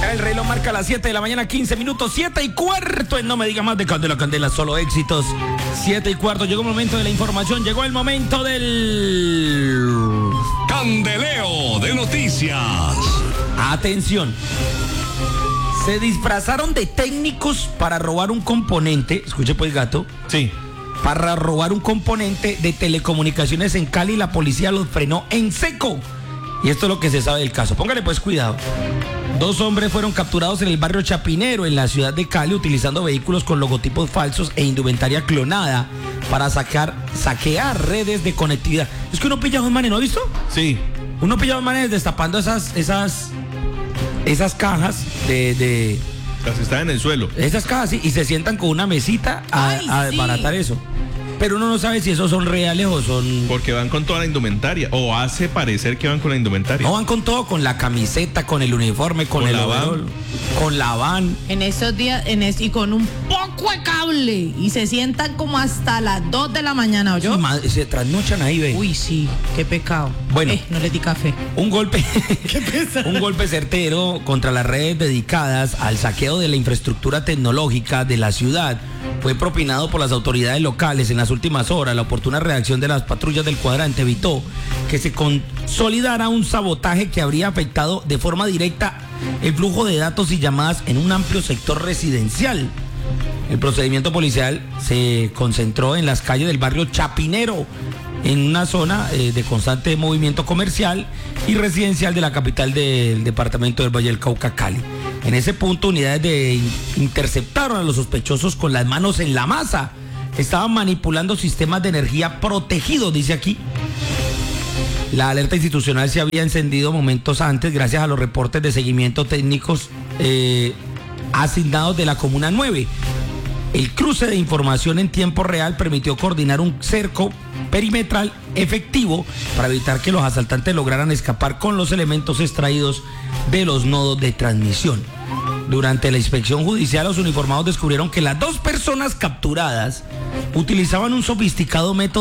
El reloj marca las 7 de la mañana, 15 minutos, 7:15 en No Me Diga Más de Candela, Candela, solo éxitos. 7:15, llegó el momento de la información, llegó el momento del... Candeleo de noticias. Atención. Se disfrazaron de técnicos para robar un componente, escuche pues gato. Sí. Para robar un componente de telecomunicaciones en Cali, la policía los frenó en seco. Y esto es lo que se sabe del caso. Póngale pues cuidado. 2 hombres fueron capturados en el barrio Chapinero, en la ciudad de Cali, utilizando vehículos con logotipos falsos e indumentaria clonada para saquear redes de conectividad. Es que uno pilla a los manes, ¿no ha visto? Sí. Uno pilla a los manes destapando esas cajas de Las que están en el suelo. esas cajas, sí, y se sientan con una mesita a desbaratar eso. Pero uno no sabe si esos son reales o son... Porque van con toda la indumentaria. O hace parecer que van con la indumentaria. No, van con todo, con la camiseta, con el uniforme, con el la overol, con la van. En esos días, y con un poco de cable. Y se sientan como hasta las 2 de la mañana, ¿oyó? Sí, se trasnochan ahí, ve. Uy, sí, qué pecado. Bueno. No le di café. Un golpe un golpe certero contra las redes dedicadas al saqueo de la infraestructura tecnológica de la ciudad fue propinado por las autoridades locales. En las últimas horas, la oportuna reacción de las patrullas del cuadrante evitó que se consolidara un sabotaje que habría afectado de forma directa el flujo de datos y llamadas en un amplio sector residencial. El procedimiento policial se concentró en las calles del barrio Chapinero, en una zona de constante movimiento comercial y residencial de la capital del departamento del Valle del Cauca, Cali. En ese punto, unidades interceptaron a los sospechosos con las manos en la masa. Estaban manipulando sistemas de energía protegidos, dice aquí. La alerta institucional se había encendido momentos antes gracias a los reportes de seguimiento técnicos asignados de la Comuna 9. El cruce de información en tiempo real permitió coordinar un cerco perimetral efectivo para evitar que los asaltantes lograran escapar con los elementos extraídos de los nodos de transmisión. Durante la inspección judicial, los uniformados descubrieron que las 2 personas capturadas utilizaban un sofisticado método